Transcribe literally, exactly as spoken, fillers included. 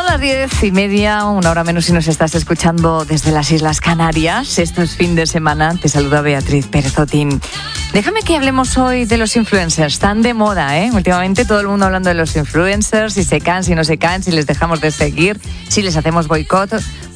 las diez y media, una hora menos si nos estás escuchando desde las Islas Canarias. Esto es fin de semana. Te saluda Beatriz Pérez Otín. Déjame que hablemos hoy de los influencers, tan de moda, ¿eh? Últimamente todo el mundo hablando de los influencers, si se caen, si no se caen, si les dejamos de seguir, si les hacemos boicot.